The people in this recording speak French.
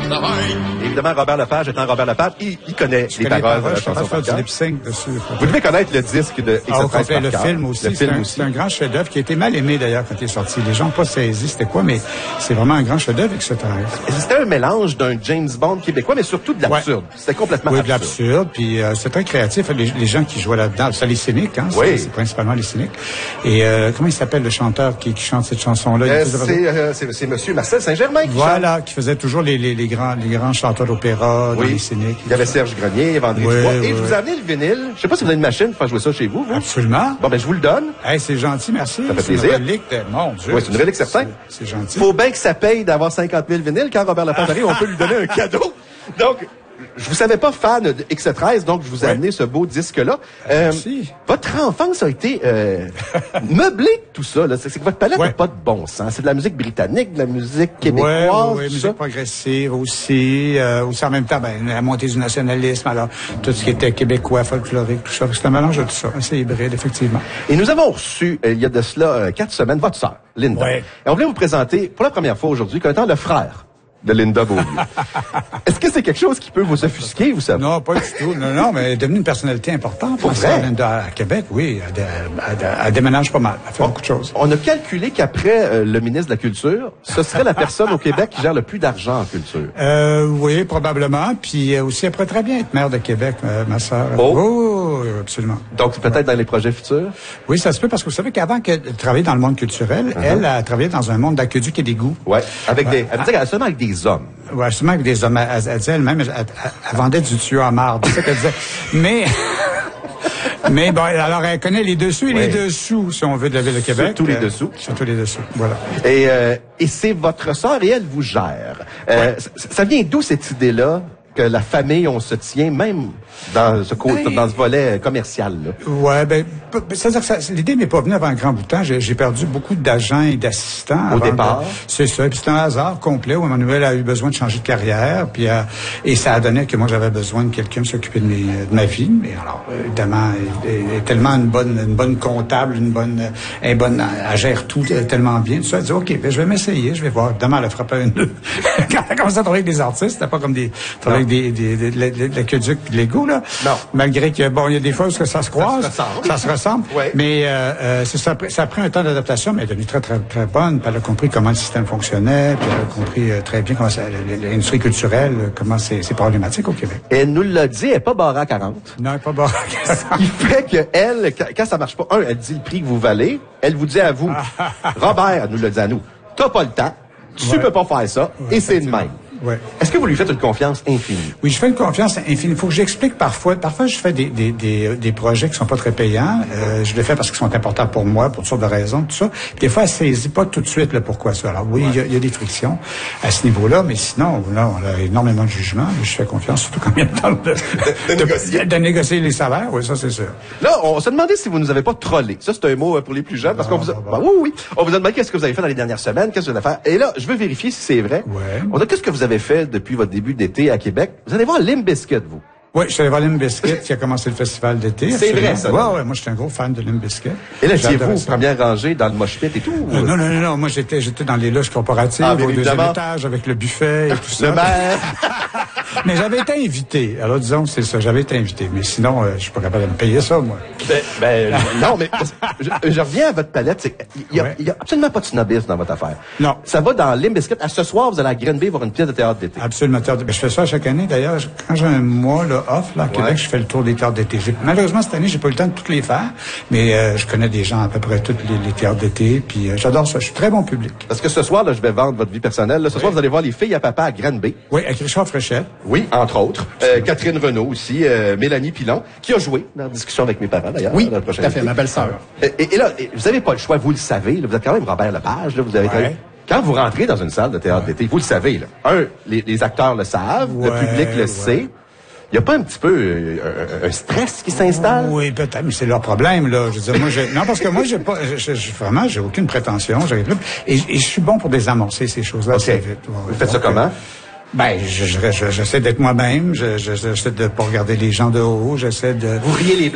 Évidemment, Robert Lepage étant Robert Lepage, il connaît les paroles de la chanson. Je faire du lip-sync dessus. Vous devez connaître le disque de X13 le film aussi. C'est un grand chef-d'œuvre qui a été mal aimé d'ailleurs quand il est sorti. Les gens n'ont pas saisi c'était quoi, mais c'est vraiment un grand chef-d'œuvre, X13. C'était un mélange d'un James Bond québécois, mais surtout de l'absurde. Ouais. C'était complètement absurde. Oui, de l'absurde, puis c'est très créatif. Les gens qui jouaient là-dedans, c'est les cyniques, hein. Oui. C'est principalement les cyniques. Et comment il s'appelle le chanteur qui chante cette chanson-là? C'est Monsieur Marcel Saint-Germain qui faisait toujours les grands chanteurs d'opéra, dans les cyniques. Il y avait Serge Grenier, il y avait André Dubois. Et je vous ai amené le vinyle. Je sais pas si vous avez une machine pour faire jouer ça chez vous. Absolument. Bon, ben je vous le donne. Hey, c'est gentil, merci. Ça fait plaisir. C'est une relique, mon Dieu. Oui, c'est une relique certain. C'est gentil. Faut bien que ça paye d'avoir 50 000 vinyles. Quand Robert Lepage arrive, on peut lui donner un cadeau. Donc, je vous savais pas fan de X13, donc je vous ai amené ce beau disque-là. Merci. Votre enfance a été meublée de tout ça. C'est que votre palette n'a pas de bon sens. C'est de la musique britannique, de la musique québécoise. Oui, musique progressive aussi. Aussi en même temps, la montée du nationalisme. Alors, tout ce qui était québécois, folklorique, tout ça. C'est un mélange de tout ça. C'est hybride, effectivement. Et nous avons reçu, il y a de cela 4 semaines, votre sœur, Linda. Ouais. Et on voulait vous présenter, pour la première fois aujourd'hui, comme étant le frère de Linda Beaulieu. Est-ce que c'est quelque chose qui peut vous offusquer, vous savez? Non, pas du tout. Non, mais elle est devenue une personnalité importante. Pour vrai? Linda à Québec, oui. Elle déménage pas mal. Elle fait beaucoup de choses. On a calculé qu'après le ministre de la Culture, ce serait la personne au Québec qui gère le plus d'argent en culture. Oui, probablement. Puis aussi, elle pourrait très bien être maire de Québec, ma sœur. Oh, absolument. Donc, c'est peut-être dans les projets futurs? Oui, ça se peut, parce que vous savez qu'avant qu'elle travaillait dans le monde culturel, elle a travaillé dans un monde d'aqueduc et d'égouts. Oui, avec seulement avec des hommes. Oui, seulement avec des hommes. Elle disait elle-même, elle vendait du tuyau à marde. C'est ça qu'elle disait. Mais bon, alors elle connaît les dessous et les dessous, si on veut, de la Ville de Québec. Surtout les dessous. Surtout les dessous, voilà. Et c'est votre sœur et elle vous gère. Ça vient d'où cette idée-là? Que la famille, on se tient, même dans ce volet commercial, là. Ouais, c'est-à-dire que l'idée m'est pas venue avant un grand bout de temps. J'ai perdu beaucoup d'agents et d'assistants. Au départ. C'est ça. Puis c'était un hasard complet où Emmanuel a eu besoin de changer de carrière. Puis, et ça a donné que moi, j'avais besoin de quelqu'un pour s'occuper de ma vie. Mais alors, évidemment, elle est tellement une bonne comptable, elle gère tout tellement bien. Tout ça, elle dit, OK, je vais m'essayer, je vais voir. Évidemment, elle a frappé un nœud. Quand elle a commencé à travailler avec des artistes, c'était pas comme avec l'aqueduc et de l'égout, là. Non. Malgré que, il y a des fois où ça se croise. Ça se ressemble. Ouais. Mais, ça a pris un temps d'adaptation, mais elle est devenue très, très, très bonne. Puis elle a compris comment le système fonctionnait. Puis elle a compris très bien comment l'industrie culturelle, comment c'est problématique au Québec. Et elle nous l'a dit, elle n'est pas barrée à 40. Non, elle n'est pas barrée à 40. Ce qui fait que elle, quand ça marche pas, elle dit le prix que vous valez. Elle vous dit à vous, Robert, elle nous l'a dit à nous, t'as pas le temps, tu peux pas faire ça, et c'est de même. Ouais. Est-ce que vous lui faites une confiance infinie? Oui, je fais une confiance infinie. Il faut que j'explique parfois. Parfois, je fais des projets qui sont pas très payants. Je les fais parce qu'ils sont importants pour moi, pour toutes sortes de raisons, tout ça. Puis des fois, elle saisit pas tout de suite le pourquoi ça. Alors oui, il y a des frictions à ce niveau-là, mais sinon, là, on a énormément de jugement. Je fais confiance, surtout quand il y a le temps de négocier les salaires. Oui, ça, c'est sûr. Là, on se demandait si vous nous avez pas trollé. Ça, c'est un mot pour les plus jeunes, parce qu'on vous a... oui. On vous a demandé qu'est-ce que vous avez fait dans les dernières semaines, qu'est-ce que vous allez faire. Et là, je veux vérifier si c'est vrai. Ouais. On a qu'est-ce que vous avez fait depuis votre début d'été à Québec? Vous allez voir Limp Bizkit, vous. Oui, je suis allé voir Limp Bizkit qui a commencé le festival d'été. C'est vrai, ça. Ouais, moi, j'étais un gros fan de Limp Bizkit. Et là, étiez-vous première rangée dans le mosh pit et tout? Non. Moi, j'étais dans les loges corporatives, au deuxième étage, avec le buffet et tout ça. Le maire. Mais j'avais été invité. Alors, disons que c'est ça, j'avais été invité. Mais sinon, je suis pas capable de me payer ça, moi. Non, mais je reviens à votre palette. Il y a absolument pas de snobisme dans votre affaire. Non. Ça va dans Limp Bizkit. À ce soir, vous allez à Granby voir une pièce de théâtre d'été. Absolument. Je fais ça chaque année. D'ailleurs, quand j'ai un mois off là, à Québec, je fais le tour des théâtres d'été. Malheureusement, cette année, j'ai pas eu le temps de toutes les faire. Mais je connais des gens à peu près tous les théâtres d'été. Puis j'adore ça. Je suis très bon public. Parce que ce soir, là, je vais vendre votre vie personnelle. Là, ce soir, vous allez voir Les Filles à Papa à Granby. Oui, avec Richard Fréchette. Oui, entre autres. Catherine Renaud aussi, Mélanie Pilon, qui a joué dans la discussion avec mes parents, d'ailleurs. Oui, tout à fait, ma belle-sœur. Et là, vous n'avez pas le choix, vous le savez, là, vous êtes quand même Robert Lepage, là, vous avez quand vous rentrez dans une salle de théâtre d'été, vous le savez, là. Les acteurs le savent, le public le sait. Il n'y a pas un petit peu un stress qui s'installe? Oui, peut-être, mais c'est leur problème, là. Je veux dire, non, parce que moi, vraiment, j'ai aucune prétention. Et je suis bon pour désamorcer ces choses-là. Okay. Vous faites ça comment? J'essaie d'être moi-même. J'essaie de pas regarder les gens de haut. J'essaie de... Vous riez les